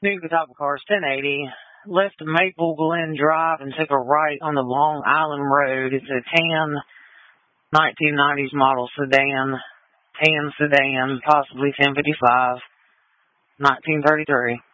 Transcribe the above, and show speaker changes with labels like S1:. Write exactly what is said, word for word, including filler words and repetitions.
S1: New top of cars, ten eighty. Left Maple Glen Drive and took a right on the Long Island Road. It's a tan nineteen nineties model sedan, tan sedan, possibly ten fifty-five, nineteen thirty-three.